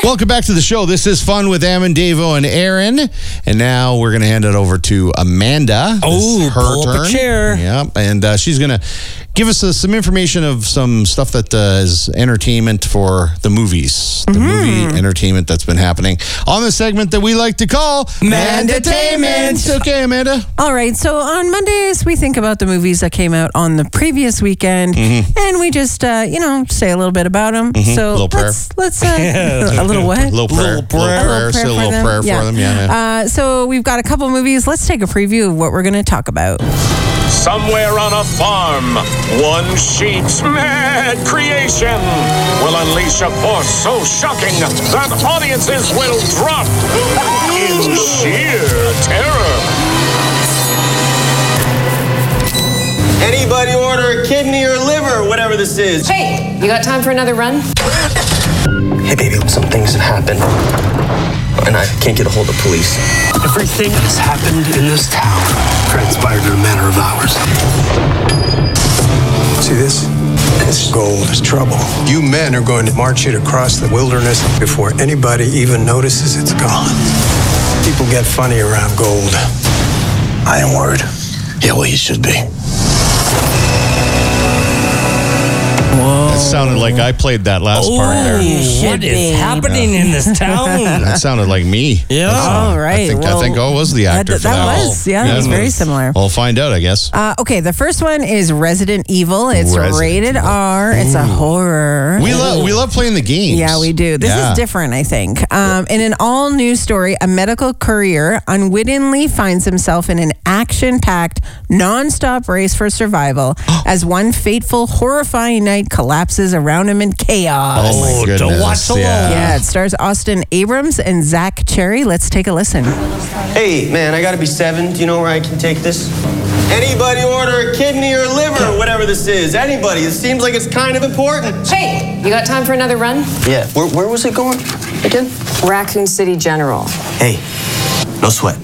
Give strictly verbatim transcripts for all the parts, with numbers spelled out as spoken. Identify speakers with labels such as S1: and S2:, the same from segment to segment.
S1: Welcome back to the show. This is Fun with Ammon, Davo, and Aaron. And now we're going to hand it over to Amanda.
S2: Oh,
S1: her
S2: pull
S1: turn.
S2: up a chair.
S1: Yep, and uh, she's going to give us uh, some information of some stuff that uh, is entertainment for the movies. The
S3: Mm-hmm.
S1: movie entertainment that's been happening on the segment that we like to call
S2: Mandatainment.
S1: Okay, Amanda.
S3: All right, so on Mondays, we think about the movies that came out on the previous weekend,
S1: Mm-hmm.
S3: and we just, uh, you know, say a little bit about them. So
S1: Little prayer.
S3: let's, let's uh, a little what?
S1: Little prayer.
S2: Little prayer.
S1: Little prayer. Say a little
S3: for
S1: prayer
S3: them.
S1: for them. Yeah, yeah.
S3: Uh, so we've got a couple movies. Let's take a preview of what we're going to talk about.
S4: Somewhere on a farm, one sheep's mad creation will unleash a force so shocking that audiences will drop in sheer terror.
S5: Anybody order a kidney or liver, whatever this is?
S6: Hey, you got time for another run?
S5: Hey, baby, some things have happened, and I can't get a hold of police.
S7: Everything that's happened in this town transpired in a matter of hours.
S8: See this? This gold is trouble. You men are going to march it across the wilderness before anybody even notices it's gone. People get funny around gold. I am worried. Yeah, well, you should be.
S1: That sounded like I played that last
S2: Oh,
S1: part there.
S2: what
S3: be.
S2: is happening in this town?
S1: That sounded like me.
S2: Yeah.
S3: All right.
S1: I think,
S3: well,
S1: I think I was the actor
S3: that,
S1: for
S3: that
S1: that.
S3: was, yeah, that was very similar.
S1: We'll find out, I guess.
S3: Uh, okay, the first one is Resident Evil. It's
S1: Resident
S3: rated
S1: Evil.
S3: R. It's a horror.
S1: We love we love playing the games.
S3: Yeah, we do. This
S1: Yeah.
S3: is different, I think. Um, in an all-new story, a medical courier unwittingly finds himself in an action-packed, non-stop race for survival as one fateful, horrifying night collapses around him in chaos.
S1: Oh, my
S2: Oh, to
S1: goodness.
S2: watch alone.
S1: Yeah.
S3: Yeah, it stars Austin Abrams and Zach Cherry. Let's take a listen.
S5: Hey, man, I gotta be seven. Do you know where I can take this? Anybody order a kidney or liver, whatever this is? Anybody? It seems like it's kind of important.
S6: Hey, you got time for another run?
S5: Yeah, where, where was it going again?
S6: Raccoon City General.
S5: Hey, no sweat.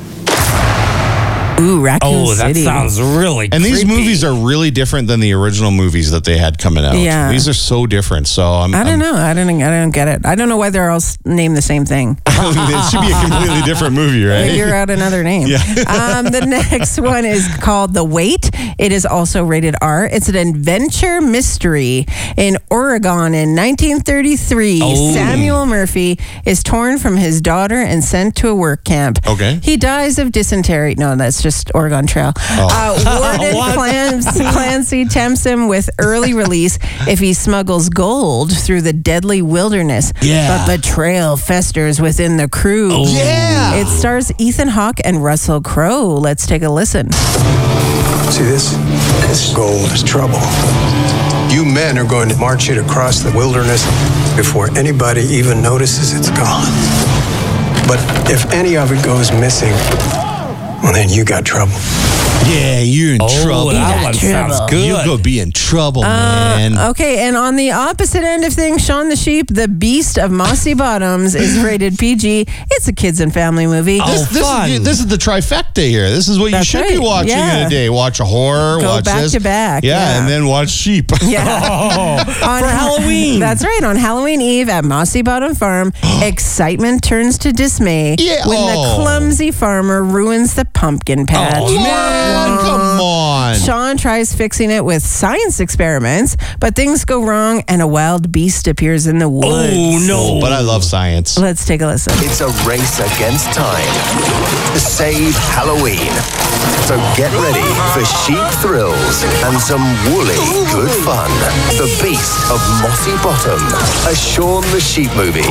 S3: Ooh, Raccoon
S2: Oh, that
S3: City.
S2: sounds really
S1: And these
S2: creepy.
S1: movies are really different than the original movies that they had coming out.
S3: Yeah.
S1: These are so different. So I'm,
S3: I don't
S1: I'm-
S3: know. I don't. I don't get it. I don't know why they're all s- named the same thing.
S1: it should be a completely different movie, right?
S3: Figure out another name.
S1: Yeah.
S3: um, the next one is called The Wait. It is also rated R. It's an adventure mystery in Oregon in nineteen thirty-three.
S2: Oh.
S3: Samuel Murphy is torn from his daughter and sent to a work camp.
S1: Okay.
S3: He dies of dysentery. No, that's just Oregon Trail. Uh, Warden
S2: What?
S3: Clancy, Clancy tempts him with early release if he smuggles gold through the deadly wilderness.
S2: Yeah.
S3: But betrayal festers within the crew.
S2: Oh.
S1: Yeah.
S3: It stars Ethan Hawke and Russell Crowe. Let's take a listen.
S8: See this? This gold is trouble. You men are going to march it across the wilderness before anybody even notices it's gone. But if any of it goes missing, well, then you got trouble.
S1: Yeah, you're in
S2: Oh,
S1: trouble.
S2: that one sounds good.
S1: You're going to be in trouble, man.
S3: Okay, and on the opposite end of things, Shaun the Sheep, the Beast of Mossy Bottoms, is rated P G. It's a kids and family movie.
S2: Oh,
S1: this, this,
S2: fun.
S1: is, this is the trifecta here. This is what you
S3: That's
S1: should be
S3: right.
S1: watching
S3: Yeah.
S1: in a day. Watch a horror,
S3: Go
S1: watch
S3: back
S1: this.
S3: to back,
S1: Yeah,
S3: yeah.
S1: and then watch sheep.
S3: Yeah.
S2: Oh,
S3: On-
S2: for Halloween.
S3: That's right. On Halloween Eve at Mossy Bottom Farm, excitement turns to dismay
S1: Yeah.
S3: when
S1: Oh.
S3: the clumsy farmer ruins the pumpkin patch.
S2: Oh,
S1: Man, come on.
S3: Sean tries fixing it with science experiments, but things go wrong and a wild beast appears in the woods.
S2: Oh, no.
S1: But I love science.
S3: Let's take a listen.
S9: It's a race against time to save Halloween. So get ready for sheep thrills and some woolly good fun. The Beast of Mossy Bottom, a Shaun the Sheep movie.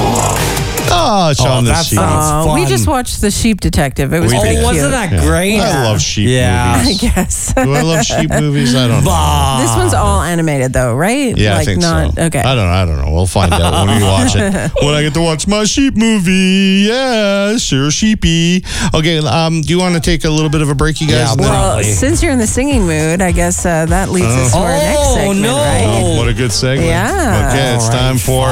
S1: Oh, Shaun
S2: Oh,
S1: the
S2: that
S1: Sheep.
S2: sounds
S3: Uh, we
S2: fun.
S3: just watched The Sheep Detective. It was
S1: We
S3: pretty
S1: did.
S2: Oh,
S3: cute.
S2: wasn't that
S1: Yeah.
S2: great?
S1: I love sheep
S2: Yeah.
S3: I
S1: movies.
S3: guess.
S1: Do I love sheep movies? I don't know.
S2: Bah.
S3: This one's all animated though, right?
S1: Yeah,
S3: like
S1: I think
S3: not,
S1: so.
S3: Okay.
S1: I don't know. I don't know. We'll find out when we watch it. When I get to watch my sheep movie. Yeah, sure, sheepy. Okay, um, do you want to take a little bit of a break, you guys?
S2: Yeah,
S1: And then-
S3: Well,
S2: Probably.
S3: since you're in the singing mood, I guess uh, that leads us to our next
S2: Oh,
S3: segment,
S2: no.
S3: right?
S1: Oh, what a good segment.
S3: Yeah.
S1: Okay, it's
S2: All right,
S1: time for